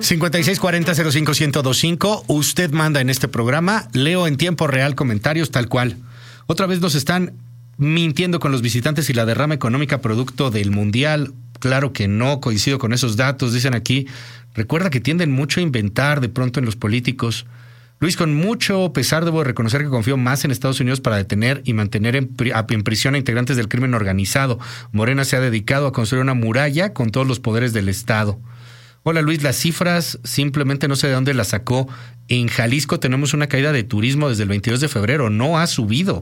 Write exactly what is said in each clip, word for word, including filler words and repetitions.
cincuenta y seis cuarenta cero cinco uno cero cinco. Usted manda en este programa. Leo en tiempo real comentarios tal cual. Otra vez nos están mintiendo con los visitantes y la derrama económica producto del Mundial. Claro que no, coincido con esos datos. Dicen aquí, recuerda que tienden mucho a inventar de pronto en los políticos. Luis, con mucho pesar debo reconocer que confío más en Estados Unidos para detener y mantener en, pri- en prisión a integrantes del crimen organizado. Morena se ha dedicado a construir una muralla con todos los poderes del Estado. Hola Luis, las cifras simplemente no sé de dónde las sacó. En Jalisco tenemos una caída de turismo desde el veintidós de febrero, no ha subido.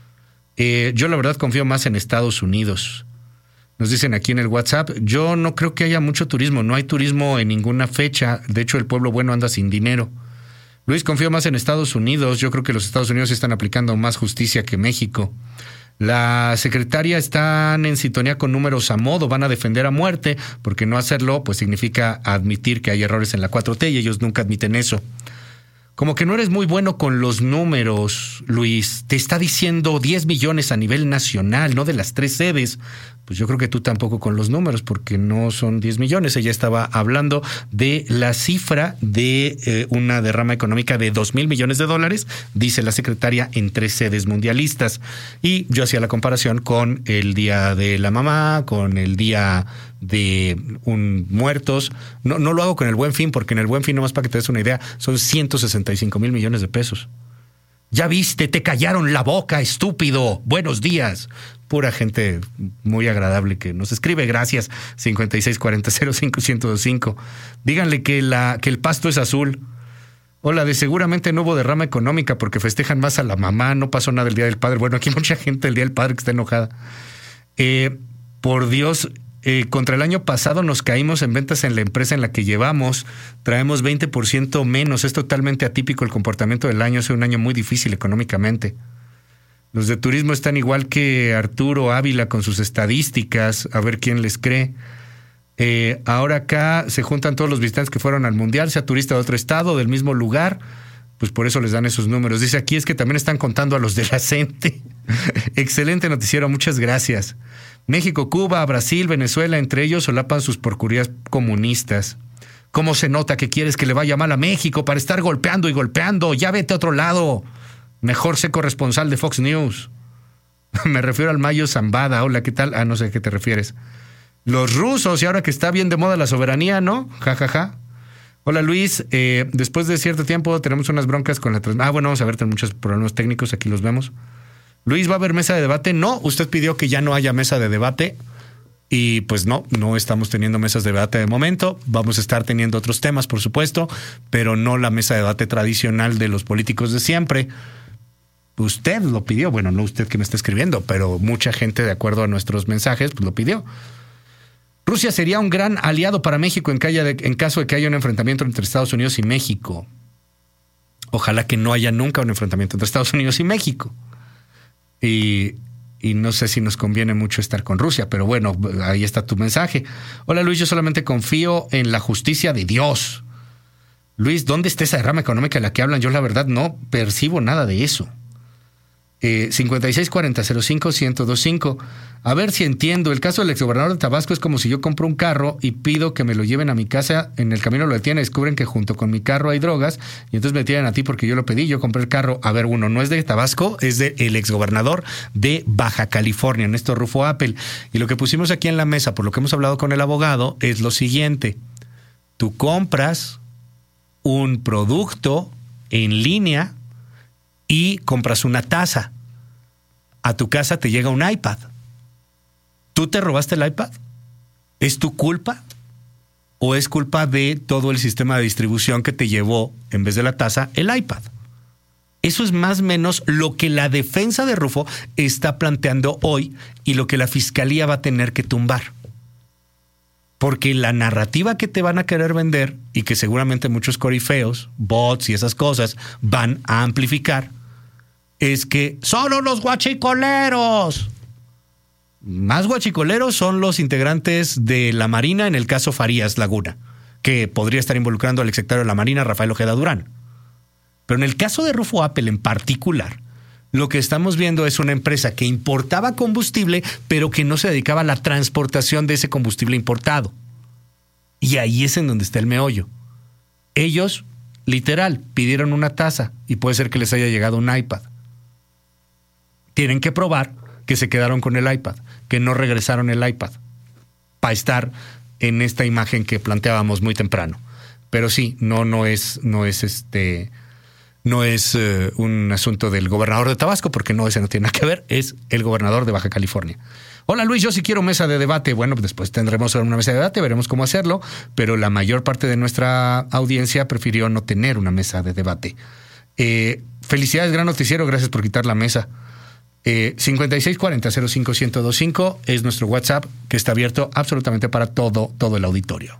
Eh, yo la verdad confío más en Estados Unidos. Nos dicen aquí en el WhatsApp, yo no creo que haya mucho turismo, no hay turismo en ninguna fecha, de hecho el pueblo bueno anda sin dinero. Luis, confío más en Estados Unidos, yo creo que los Estados Unidos están aplicando más justicia que México. La secretaria están en sintonía con números a modo, van a defender a muerte, porque no hacerlo pues significa admitir que hay errores en la cuatro T y ellos nunca admiten eso. Como que no eres muy bueno con los números, Luis. Te está diciendo diez millones a nivel nacional, no de las tres sedes. Pues yo creo que tú tampoco con los números, porque no son diez millones. Ella estaba hablando de la cifra de eh, una derrama económica de dos mil millones de dólares, dice la secretaria, en tres sedes mundialistas. Y yo hacía la comparación con el Día de la Mamá, con el Día de un muertos. No, no lo hago con el Buen Fin, porque en el Buen Fin, nomás para que te des una idea, son ciento sesenta y cinco mil millones de pesos. Ya viste, te callaron la boca, estúpido. Buenos días. Pura gente muy agradable que nos escribe. Gracias. cincuenta y seis cuarenta cero cinco uno cero cinco. Díganle que, la, que el pasto es azul. Hola, de seguramente no hubo derrama económica porque festejan más a la mamá. No pasó nada el Día del Padre. Bueno, aquí hay mucha gente el Día del Padre que está enojada. Eh, por Dios... Eh, contra el año pasado nos caímos en ventas en la empresa en la que llevamos, traemos veinte por ciento menos, es totalmente atípico el comportamiento del año, es un año muy difícil económicamente. Los de turismo están igual que Arturo Ávila con sus estadísticas, a ver quién les cree. Eh, ahora acá se juntan todos los visitantes que fueron al Mundial, sea turista de otro estado, del mismo lugar, pues por eso les dan esos números. Dice aquí es que también están contando a los de la CENTE. Excelente noticiero, muchas gracias. México, Cuba, Brasil, Venezuela, entre ellos solapan sus porquerías comunistas. ¿Cómo se nota que quieres que le vaya mal a México para estar golpeando y golpeando? Ya vete a otro lado. Mejor sé corresponsal de Fox News. Me refiero al Mayo Zambada. Hola, ¿qué tal? Ah, no sé a qué te refieres. Los rusos, y ahora que está bien de moda la soberanía, ¿no? Ja, ja, ja. Hola, Luis. Eh, después de cierto tiempo tenemos unas broncas con la... Trans- ah, bueno, vamos a ver, tenemos muchos problemas técnicos. Aquí los vemos. Luis, ¿va a haber mesa de debate? No, usted pidió que ya no haya mesa de debate y pues no, no estamos teniendo mesas de debate de momento. Vamos a estar teniendo otros temas, por supuesto, pero no la mesa de debate tradicional de los políticos de siempre. Usted lo pidió, bueno, no usted que me está escribiendo, pero mucha gente, de acuerdo a nuestros mensajes, pues lo pidió. Rusia sería un gran aliado para México en, que haya de, en caso de que haya un enfrentamiento entre Estados Unidos y México. Ojalá que no haya nunca un enfrentamiento entre Estados Unidos y México. Y, y no sé si nos conviene mucho estar con Rusia, pero bueno, ahí está tu mensaje. Hola Luis, yo solamente confío en la justicia de Dios. Luis, ¿dónde está esa derrama económica de la que hablan? Yo la verdad no percibo nada de eso. Eh, cincuenta y seis cuarenta cero cinco uno cero dos cinco. A ver si entiendo. El caso del exgobernador de Tabasco es como si yo compro un carro y pido que me lo lleven a mi casa. En el camino lo detienen, descubren que junto con mi carro hay drogas y entonces me tiran a ti porque yo lo pedí, yo compré el carro. A ver, uno, no es de Tabasco, es de el exgobernador de Baja California, Néstor Rufo Appel. Y lo que pusimos aquí en la mesa, por lo que hemos hablado con el abogado, es lo siguiente. Tú compras un producto en línea y compras una taza. A tu casa te llega un iPad. ¿Tú te robaste el iPad? ¿Es tu culpa? ¿O es culpa de todo el sistema de distribución que te llevó, en vez de la taza, el iPad? Eso es más o menos lo que la defensa de Rufo está planteando hoy y lo que la fiscalía va a tener que tumbar. Porque la narrativa que te van a querer vender y que seguramente muchos corifeos, bots y esas cosas van a amplificar es que son unos guachicoleros. Más guachicoleros son los integrantes de la Marina en el caso Farías Laguna, que podría estar involucrando al exsecretario de la Marina, Rafael Ojeda Durán. Pero en el caso de Rufo Appel en particular, lo que estamos viendo es una empresa que importaba combustible, pero que no se dedicaba a la transportación de ese combustible importado. Y ahí es en donde está el meollo. Ellos, literal, pidieron una taza y puede ser que les haya llegado un iPad. Tienen que probar que se quedaron con el iPad, que no regresaron el iPad, para estar en esta imagen que planteábamos muy temprano. Pero sí, no, no es, no es este, no es uh, un asunto del gobernador de Tabasco, porque no, ese no tiene nada que ver, es el gobernador de Baja California. Hola Luis, yo sí quiero mesa de debate. Bueno, después tendremos una mesa de debate, veremos cómo hacerlo, pero la mayor parte de nuestra audiencia prefirió no tener una mesa de debate. Eh, felicidades, gran noticiero, gracias por quitar la mesa. Eh, cincuenta y seis cuarenta cero cinco uno cero dos cinco es nuestro WhatsApp, que está abierto absolutamente para todo, todo el auditorio.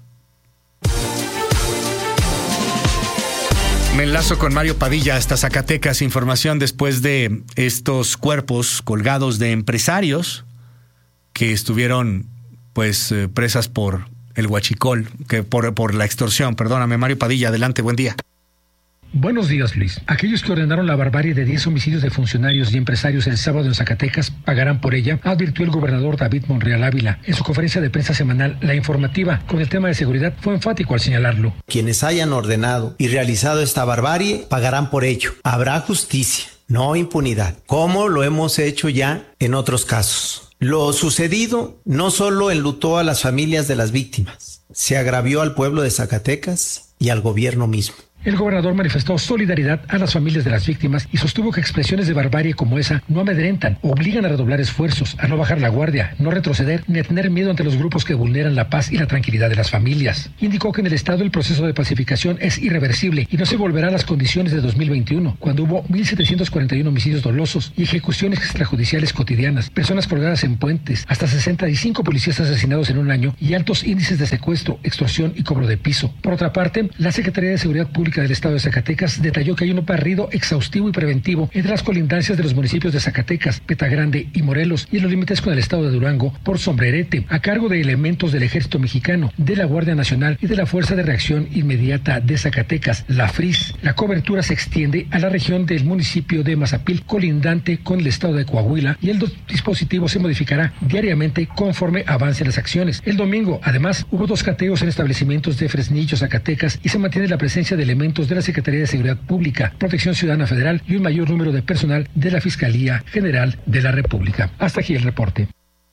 Me enlazo con Mario Padilla hasta Zacatecas. Información después de estos cuerpos colgados de empresarios que estuvieron pues eh, presas por el huachicol, que por, por la extorsión. Perdóname, Mario Padilla, adelante, buen día. Buenos días, Luis. Aquellos que ordenaron la barbarie de diez homicidios de funcionarios y empresarios el sábado en Zacatecas pagarán por ella, advirtió el gobernador David Monreal Ávila. En su conferencia de prensa semanal, La Informativa, con el tema de seguridad, fue enfático al señalarlo. Quienes hayan ordenado y realizado esta barbarie pagarán por ello. Habrá justicia, no impunidad, como lo hemos hecho ya en otros casos. Lo sucedido no solo enlutó a las familias de las víctimas, se agravió al pueblo de Zacatecas y al gobierno mismo. El gobernador manifestó solidaridad a las familias de las víctimas y sostuvo que expresiones de barbarie como esa no amedrentan, obligan a redoblar esfuerzos, a no bajar la guardia, no retroceder ni a tener miedo ante los grupos que vulneran la paz y la tranquilidad de las familias. Indicó que en el estado el proceso de pacificación es irreversible y no se volverá a las condiciones de dos mil veintiuno, cuando hubo mil setecientos cuarenta y uno homicidios dolosos y ejecuciones extrajudiciales cotidianas, personas colgadas en puentes, hasta sesenta y cinco policías asesinados en un año y altos índices de secuestro, extorsión y cobro de piso. Por otra parte, la Secretaría de Seguridad Pública del Estado de Zacatecas detalló que hay un barrido exhaustivo y preventivo entre las colindancias de los municipios de Zacatecas, Petagrande y Morelos y en los límites con el estado de Durango por Sombrerete, a cargo de elementos del Ejército Mexicano, de la Guardia Nacional y de la Fuerza de Reacción Inmediata de Zacatecas, la FRIS. La cobertura se extiende a la región del municipio de Mazapil, colindante con el estado de Coahuila, y el dispositivo se modificará diariamente conforme avancen las acciones. El domingo, además, hubo dos cateos en establecimientos de Fresnillo, Zacatecas, y se mantiene la presencia de elementos de la Secretaría de Seguridad Pública, Protección Ciudadana Federal y un mayor número de personal de la Fiscalía General de la República. Hasta aquí el reporte.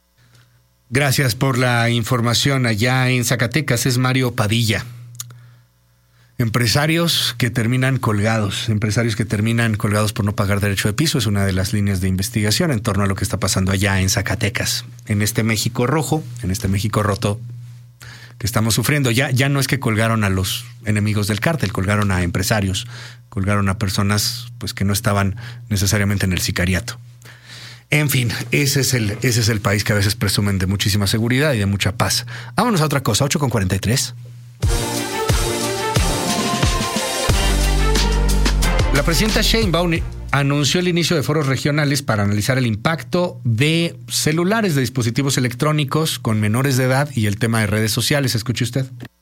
Gracias por la información. Allá en Zacatecas es Mario Padilla. Empresarios que terminan colgados, empresarios que terminan colgados por no pagar derecho de piso, es una de las líneas de investigación en torno a lo que está pasando allá en Zacatecas, en este México rojo, en este México roto que estamos sufriendo. Ya, ya no es que colgaron a los enemigos del cártel, colgaron a empresarios, colgaron a personas pues que no estaban necesariamente en el sicariato. En fin, ese es el, ese es el país que a veces presumen de muchísima seguridad y de mucha paz. Vámonos a otra cosa, ocho con cuarenta y tres. La presidenta Sheinbaum anunció el inicio de foros regionales para analizar el impacto de celulares, de dispositivos electrónicos con menores de edad y el tema de redes sociales. Escuche usted.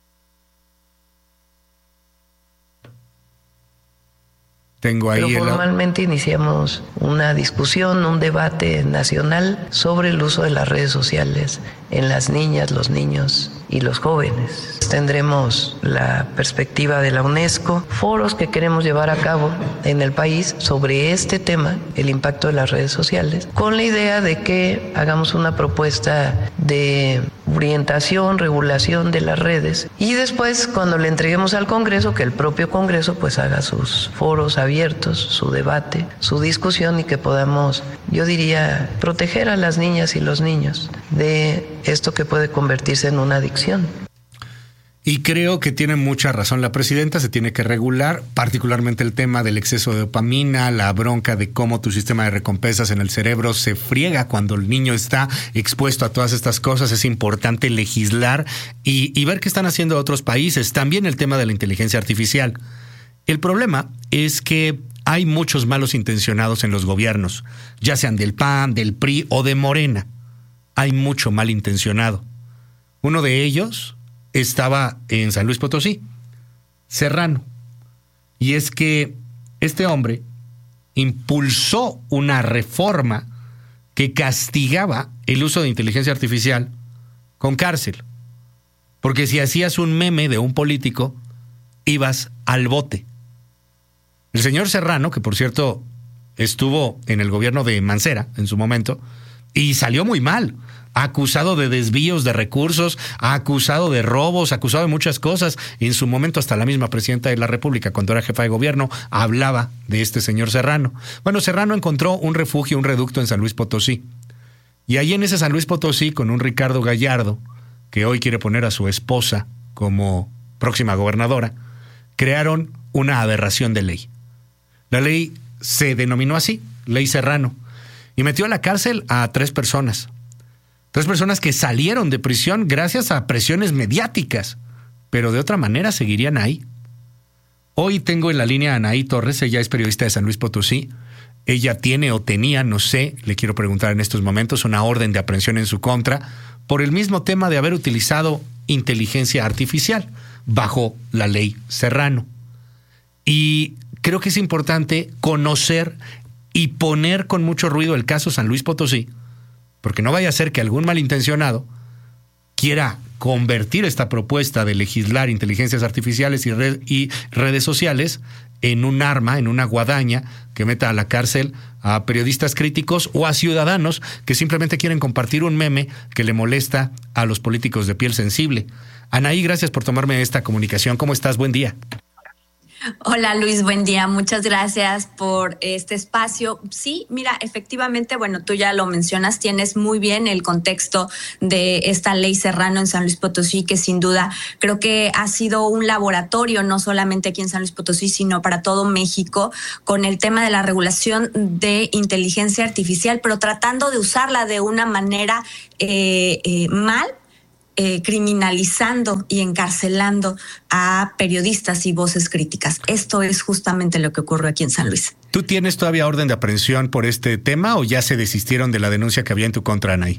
Tengo ahí Pero formalmente el... iniciamos una discusión, un debate nacional sobre el uso de las redes sociales en las niñas, los niños y los jóvenes. Tendremos la perspectiva de la UNESCO, foros que queremos llevar a cabo en el país sobre este tema, el impacto de las redes sociales, con la idea de que hagamos una propuesta de orientación, regulación de las redes y después cuando le entreguemos al Congreso, que el propio Congreso pues haga sus foros abiertos, su debate, su discusión y que podamos, yo diría, proteger a las niñas y los niños de esto que puede convertirse en una adicción. Y creo que tiene mucha razón la presidenta, se tiene que regular, particularmente el tema del exceso de dopamina, la bronca de cómo tu sistema de recompensas en el cerebro se friega cuando el niño está expuesto a todas estas cosas. Es importante legislar y, y ver qué están haciendo otros países. También el tema de la inteligencia artificial. El problema es que hay muchos malos intencionados en los gobiernos, ya sean del P A N, del P R I o de Morena. Hay mucho malintencionado. Uno de ellos estaba en San Luis Potosí, Serrano. Y es que este hombre impulsó una reforma que castigaba el uso de inteligencia artificial con cárcel. Porque si hacías un meme de un político, ibas al bote. El señor Serrano, que por cierto estuvo en el gobierno de Mancera en su momento, y salió muy mal, acusado de desvíos de recursos, acusado de robos, acusado de muchas cosas. En su momento hasta la misma presidenta de la República, cuando era jefa de gobierno, hablaba de este señor Serrano. Bueno, Serrano encontró un refugio, un reducto en San Luis Potosí. Y ahí en ese San Luis Potosí, con un Ricardo Gallardo, que hoy quiere poner a su esposa como próxima gobernadora, crearon una aberración de ley. La ley se denominó así, Ley Serrano, y metió a la cárcel a tres personas. Tres personas que salieron de prisión gracias a presiones mediáticas, pero de otra manera seguirían ahí. Hoy tengo en la línea a Anaí Torres, ella es periodista de San Luis Potosí. Ella tiene o tenía, no sé, le quiero preguntar en estos momentos, una orden de aprehensión en su contra por el mismo tema de haber utilizado inteligencia artificial bajo la Ley Serrano. Y creo que es importante conocer y poner con mucho ruido el caso San Luis Potosí, porque no vaya a ser que algún malintencionado quiera convertir esta propuesta de legislar inteligencias artificiales y, red, y redes sociales en un arma, en una guadaña que meta a la cárcel a periodistas críticos o a ciudadanos que simplemente quieren compartir un meme que le molesta a los políticos de piel sensible. Anaí, gracias por tomarme esta comunicación. ¿Cómo estás? Buen día. Hola Luis, buen día. Muchas gracias por este espacio. Sí, mira, efectivamente, bueno, tú ya lo mencionas, tienes muy bien el contexto de esta Ley Serrano en San Luis Potosí, que sin duda creo que ha sido un laboratorio, no solamente aquí en San Luis Potosí, sino para todo México, con el tema de la regulación de inteligencia artificial, pero tratando de usarla de una manera eh, eh, mal, Eh, criminalizando y encarcelando a periodistas y voces críticas. Esto es justamente lo que ocurrió aquí en San Luis. ¿Tú tienes todavía orden de aprehensión por este tema o ya se desistieron de la denuncia que había en tu contra, Anaí?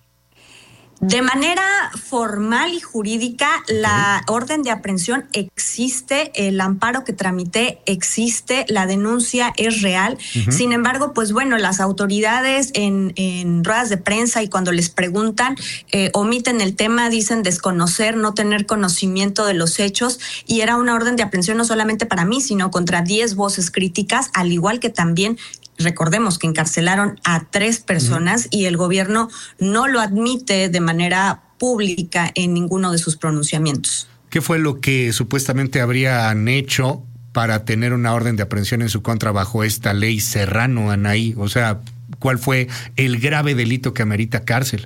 De manera formal y jurídica, la orden de aprehensión existe, el amparo que tramité existe, la denuncia es real. Uh-huh. Sin embargo, pues bueno, las autoridades en, en ruedas de prensa y cuando les preguntan, eh, omiten el tema, dicen desconocer, no tener conocimiento de los hechos, y era una orden de aprehensión no solamente para mí, sino contra diez voces críticas, al igual que también recordemos que encarcelaron a tres personas, uh-huh, y el gobierno no lo admite de manera pública en ninguno de sus pronunciamientos. ¿Qué fue lo que supuestamente habrían hecho para tener una orden de aprehensión en su contra bajo esta Ley Serrano, Anaí? O sea, ¿cuál fue el grave delito que amerita cárcel?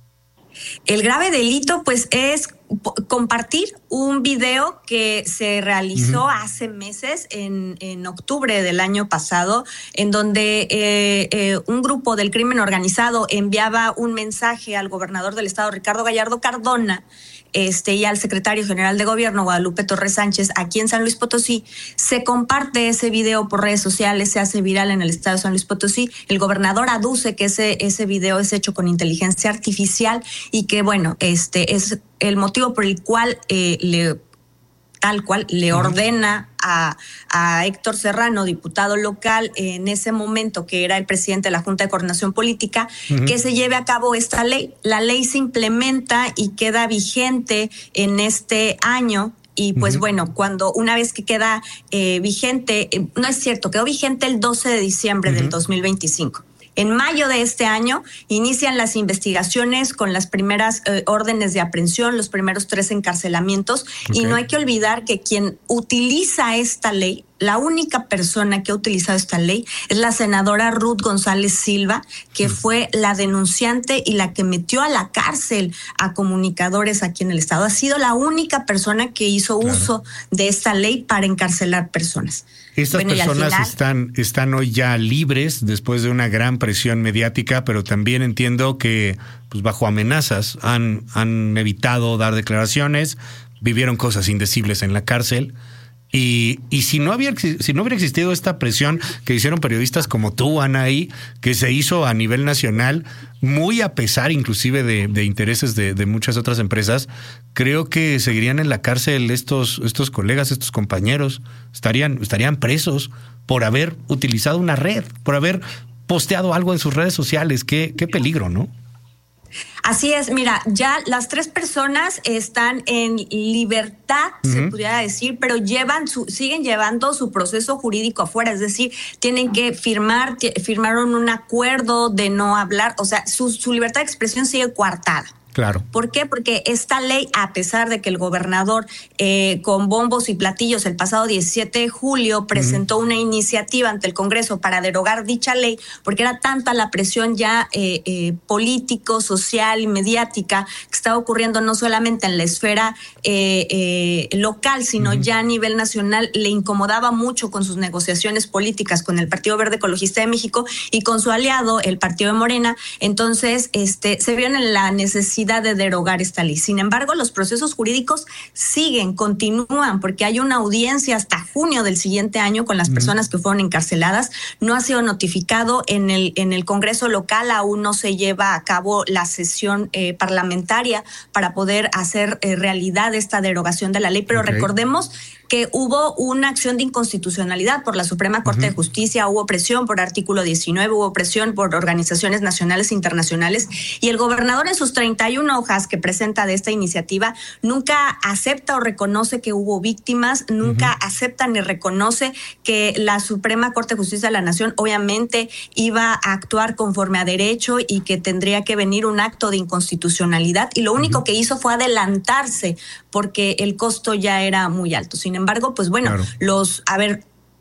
El grave delito, pues, es compartir un video que se realizó uh-huh. hace meses, en, en octubre del año pasado, en donde eh, eh, un grupo del crimen organizado enviaba un mensaje al gobernador del estado, Ricardo Gallardo Cardona, este, y al secretario general de gobierno, Guadalupe Torres Sánchez, aquí en San Luis Potosí. Se comparte ese video por redes sociales, se hace viral en el estado de San Luis Potosí. El gobernador aduce que ese, ese video es hecho con inteligencia artificial y que, bueno, este es el motivo por el cual eh, le tal cual le ordena a, a Héctor Serrano, diputado local en ese momento, que era el presidente de la Junta de Coordinación Política, uh-huh, que se lleve a cabo esta ley. La ley se implementa y queda vigente en este año. Y pues uh-huh. bueno, cuando una vez que queda eh, vigente, eh, no es cierto, quedó vigente el doce de diciembre uh-huh. del dos mil veinticinco. En mayo de este año inician las investigaciones con las primeras eh, órdenes de aprehensión, los primeros tres encarcelamientos. Okay. Y no hay que olvidar que quien utiliza esta ley, la única persona que ha utilizado esta ley es la senadora Ruth González Silva, que fue la denunciante y la que metió a la cárcel a comunicadores aquí en el estado. Ha sido la única persona que hizo claro. uso de esta ley para encarcelar personas. Estas bueno, personas final, están, están hoy ya libres después de una gran presión mediática, pero también entiendo que pues bajo amenazas han, han evitado dar declaraciones, vivieron cosas indecibles en la cárcel. Y, y si no había, si no hubiera existido esta presión que hicieron periodistas como tú, Anaí, que se hizo a nivel nacional, muy a pesar inclusive de, de intereses de, de muchas otras empresas, creo que seguirían en la cárcel estos, estos colegas, estos compañeros, estarían, estarían presos por haber utilizado una red, por haber posteado algo en sus redes sociales. Qué, qué peligro, ¿no? Así es, mira, ya las tres personas están en libertad, uh-huh. se pudiera decir, pero llevan su, siguen llevando su proceso jurídico afuera, es decir, tienen que firmar, t- firmaron un acuerdo de no hablar, o sea, su, su libertad de expresión sigue coartada. Claro. ¿Por qué? Porque esta ley, a pesar de que el gobernador eh, con bombos y platillos el pasado diecisiete de julio presentó uh-huh. una iniciativa ante el Congreso para derogar dicha ley, porque era tanta la presión ya eh, eh, político, social y mediática que estaba ocurriendo no solamente en la esfera eh, eh, local, sino uh-huh. ya a nivel nacional, le incomodaba mucho con sus negociaciones políticas con el Partido Verde Ecologista de México y con su aliado, el Partido de Morena. Entonces, este, se vieron en la necesidad de derogar esta ley. Sin embargo, los procesos jurídicos siguen, continúan, porque hay una audiencia hasta junio del siguiente año con las personas que fueron encarceladas. No ha sido notificado en el, en el Congreso local, aún no se lleva a cabo la sesión eh, parlamentaria para poder hacer eh, realidad esta derogación de la ley, pero okay. recordemos que hubo una acción de inconstitucionalidad por la Suprema Corte uh-huh. de Justicia, hubo presión por artículo diecinueve, hubo presión por organizaciones nacionales e internacionales, y el gobernador en sus treinta y una hojas que presenta de esta iniciativa nunca acepta o reconoce que hubo víctimas, nunca uh-huh. acepta ni reconoce que la Suprema Corte de Justicia de la Nación obviamente iba a actuar conforme a derecho y que tendría que venir un acto de inconstitucionalidad, y lo único uh-huh. que hizo fue adelantarse porque el costo ya era muy alto. Sin embargo, pues bueno, claro. los, a ver,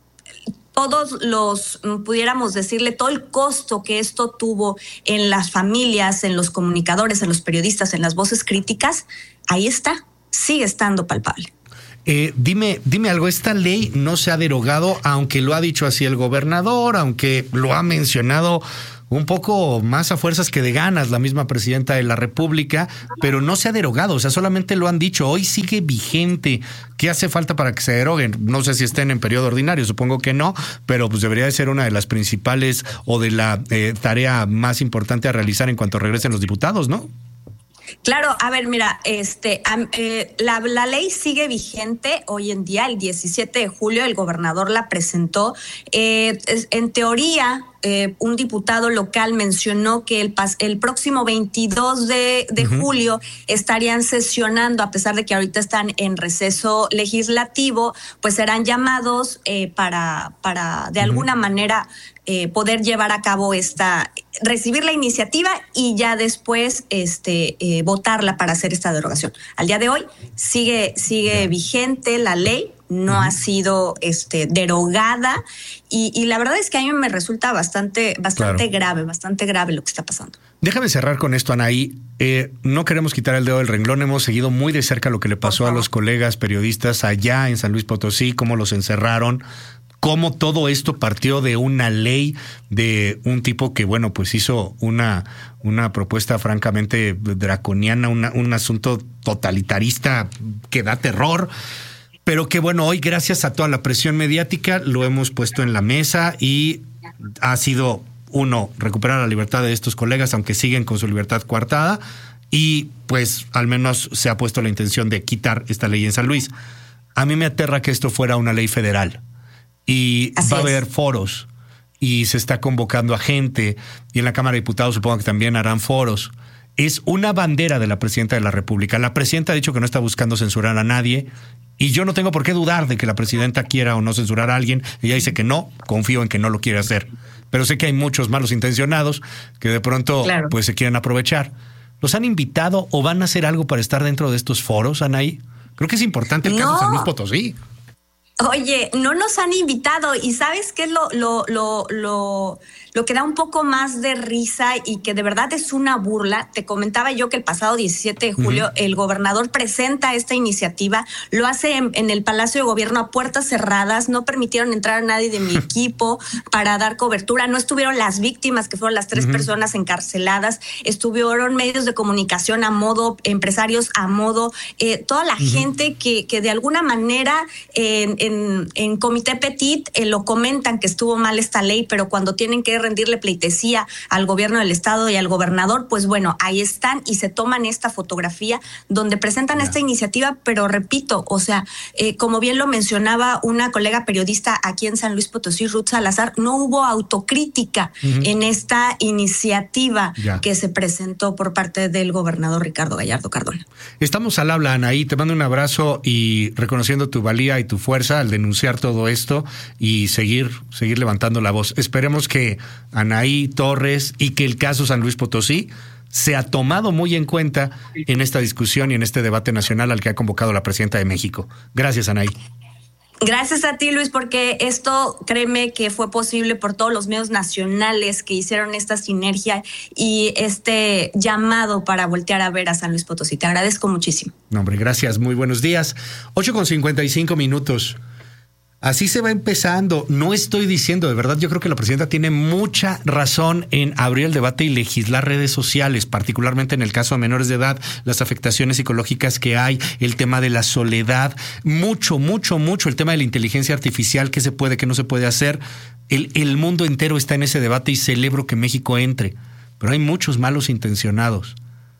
todos los, pudiéramos decirle, todo el costo que esto tuvo en las familias, en los comunicadores, en los periodistas, en las voces críticas, ahí está, sigue estando palpable. Eh, dime, dime algo, esta ley no se ha derogado, aunque lo ha dicho así el gobernador, aunque lo ha mencionado un poco más a fuerzas que de ganas la misma presidenta de la República, pero no se ha derogado, o sea, solamente lo han dicho, hoy sigue vigente. ¿Qué hace falta para que se deroguen? No sé si estén en periodo ordinario, supongo que no, pero pues debería de ser una de las principales o de la eh, tarea más importante a realizar en cuanto regresen los diputados, ¿no? Claro, a ver, mira, este, eh, la, la ley sigue vigente hoy en día. El diecisiete de julio el gobernador la presentó. Eh, es, en teoría, eh, un diputado local mencionó que el, pas, el próximo veintidós de, de uh-huh. julio estarían sesionando, a pesar de que ahorita están en receso legislativo, pues serán llamados eh, para, para de uh-huh. alguna manera eh, poder llevar a cabo esta, recibir la iniciativa y ya después este, eh, votarla para hacer esta derogación. Al día de hoy sigue, sigue yeah. vigente la ley, no uh-huh. ha sido este, derogada y, y la verdad es que a mí me resulta bastante, bastante claro. grave, bastante grave lo que está pasando. Déjame cerrar con esto, Anaí. Eh, no queremos quitar el dedo del renglón. Hemos seguido muy de cerca lo que le pasó a los colegas periodistas allá en San Luis Potosí, cómo los encerraron, cómo todo esto partió de una ley de un tipo que, bueno, pues hizo una, una propuesta francamente draconiana, una, un asunto totalitarista que da terror, pero que, bueno, hoy gracias a toda la presión mediática lo hemos puesto en la mesa y ha sido, uno, recuperar la libertad de estos colegas, aunque siguen con su libertad coartada, y pues al menos se ha puesto la intención de quitar esta ley en San Luis. A mí me aterra que esto fuera una ley federal. Y Así va a haber es. foros y se está convocando a gente y en la Cámara de Diputados supongo que también harán foros. Es una bandera de la presidenta de la República. La presidenta ha dicho que no está buscando censurar a nadie y yo no tengo por qué dudar de que la presidenta quiera o no censurar a alguien. Ella dice que no, confío en que no lo quiere hacer. Pero sé que hay muchos malos intencionados que de pronto claro. pues se quieren aprovechar. ¿Los han invitado o van a hacer algo para estar dentro de estos foros, Anaí? Creo que es importante el no. caso de San Luis Potosí. Oye, no nos han invitado y ¿sabes qué es lo, lo, lo, lo, lo que da un poco más de risa y que de verdad es una burla? Te comentaba yo que el pasado diecisiete de julio uh-huh. el gobernador presenta esta iniciativa, lo hace en, en el Palacio de Gobierno a puertas cerradas, no permitieron entrar a nadie de mi equipo para dar cobertura, no estuvieron las víctimas, que fueron las tres uh-huh. personas encarceladas, estuvieron medios de comunicación a modo, empresarios a modo, eh, toda la uh-huh. gente que, que de alguna manera eh, En, en Comité Petit eh, lo comentan que estuvo mal esta ley, pero cuando tienen que rendirle pleitesía al gobierno del estado y al gobernador, pues bueno, ahí están y se toman esta fotografía donde presentan yeah. esta iniciativa, pero repito, o sea, eh, como bien lo mencionaba una colega periodista aquí en San Luis Potosí, Ruth Salazar, no hubo autocrítica uh-huh. en esta iniciativa yeah. que se presentó por parte del gobernador Ricardo Gallardo Cardona. Estamos al habla, Anaí, te mando un abrazo y reconociendo tu valía y tu fuerza al denunciar todo esto y seguir, seguir levantando la voz. Esperemos que Anaí Torres y que el caso San Luis Potosí se ha tomado muy en cuenta en esta discusión y en este debate nacional al que ha convocado la presidenta de México. Gracias, Anaí. Gracias a ti, Luis, porque esto, créeme que fue posible por todos los medios nacionales que hicieron esta sinergia y este llamado para voltear a ver a San Luis Potosí. Te agradezco muchísimo. No, hombre, gracias. Muy buenos días. ocho con cincuenta y cinco minutos. Así se va empezando. No estoy diciendo, de verdad, yo creo que la presidenta tiene mucha razón en abrir el debate y legislar redes sociales, particularmente en el caso de menores de edad, las afectaciones psicológicas que hay, el tema de la soledad, mucho, mucho, mucho, el tema de la inteligencia artificial, qué se puede, qué no se puede hacer. El, el mundo entero está en ese debate y celebro que México entre, pero hay muchos malos intencionados.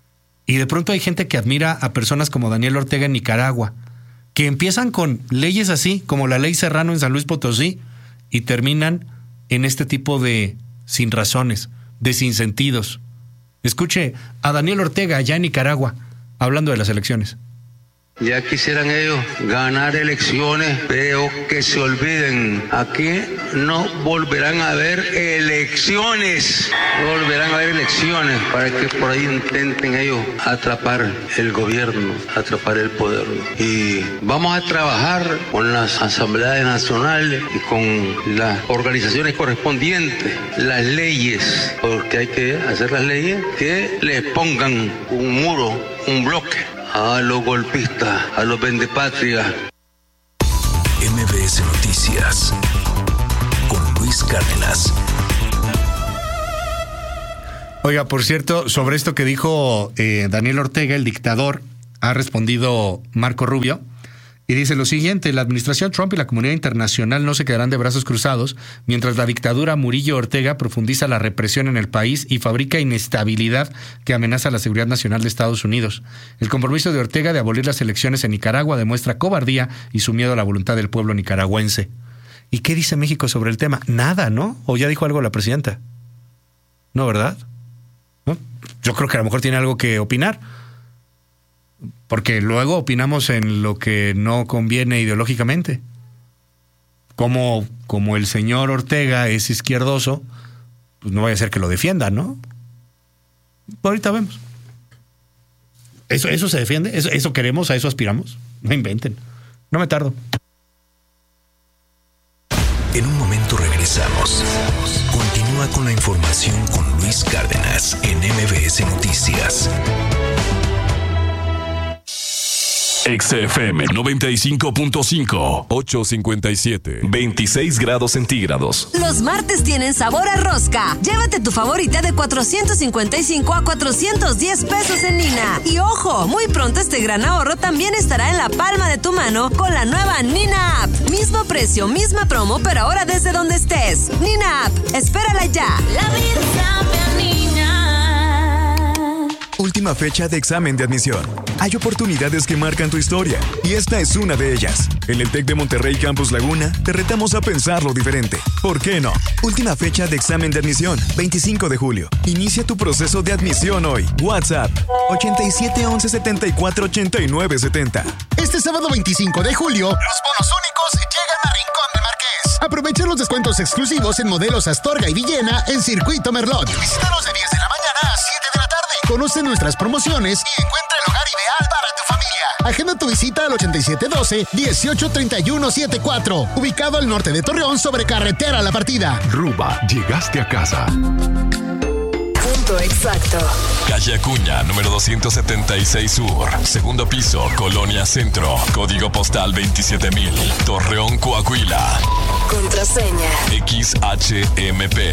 Y de pronto hay gente que admira a personas como Daniel Ortega en Nicaragua, que empiezan con leyes así, como la ley Serrano en San Luis Potosí, y terminan en este tipo de sin razones, de sinsentidos. Escuche a Daniel Ortega allá en Nicaragua, hablando de las elecciones. Ya quisieran ellos ganar elecciones, pero que se olviden, aquí no volverán a haber elecciones, no volverán a haber elecciones para que por ahí intenten ellos atrapar el gobierno, atrapar el poder. Y vamos a trabajar con las asambleas nacionales y con las organizaciones correspondientes, las leyes, porque hay que hacer las leyes que les pongan un muro, un bloque a los golpistas, a los vendepatrias. M B S Noticias con Luis Cárdenas. Oiga, por cierto, sobre esto que dijo eh, Daniel Ortega, el dictador, ha respondido Marco Rubio y dice lo siguiente: la administración Trump y la comunidad internacional no se quedarán de brazos cruzados mientras la dictadura Murillo Ortega profundiza la represión en el país y fabrica inestabilidad que amenaza la seguridad nacional de Estados Unidos. El compromiso de Ortega de abolir las elecciones en Nicaragua demuestra cobardía y su miedo a la voluntad del pueblo nicaragüense. ¿Y qué dice México sobre el tema? Nada, ¿no? ¿O ya dijo algo la presidenta? No, ¿verdad? ¿No? Yo creo que a lo mejor tiene algo que opinar, porque luego opinamos en lo que no conviene ideológicamente. Como, como el señor Ortega es izquierdoso, pues no vaya a ser que lo defiendan, ¿no? Ahorita vemos. ¿Eso, eso se defiende? ¿Eso, ¿Eso queremos? ¿A eso aspiramos? No inventen. No me tardo. En un momento regresamos. Continúa con la información con Luis Cárdenas en M B S Noticias. X F M noventa y cinco punto cinco, ocho cincuenta y siete, veintiséis grados centígrados. Los martes tienen sabor a rosca. Llévate tu favorita de cuatrocientos cincuenta y cinco a cuatrocientos diez pesos en Nina. Y ojo, muy pronto este gran ahorro también estará en la palma de tu mano con la nueva Nina App. Mismo precio, misma promo, pero ahora desde donde estés. Nina App, espérala ya. La vida sabe a Nina. Última fecha de examen de admisión. Hay oportunidades que marcan tu historia y esta es una de ellas. En el TEC de Monterrey Campus Laguna te retamos a pensarlo diferente. ¿Por qué no? Última fecha de examen de admisión, veinticinco de julio. Inicia tu proceso de admisión hoy. WhatsApp ochenta y siete once setenta y cuatro ochenta y nueve setenta. Este sábado veinticinco de julio, los bonos únicos llegan a Rincón de Marqués. Aprovecha los descuentos exclusivos en modelos Astorga y Villena en Circuito Merlot. Visítanos de diez de la mañana a siete de la tarde. Conoce nuestras promociones y encuentra el hogar ideal para tu familia. Agenda tu visita al ochenta y siete doce, dieciocho treinta y uno setenta y cuatro. Ubicado al norte de Torreón sobre carretera La Partida. Ruba, llegaste a casa. Punto exacto. Calle Acuña, número doscientos setenta y seis Sur. Segundo piso, Colonia Centro. Código postal veintisiete mil. Torreón, Coahuila. Contraseña X H M P.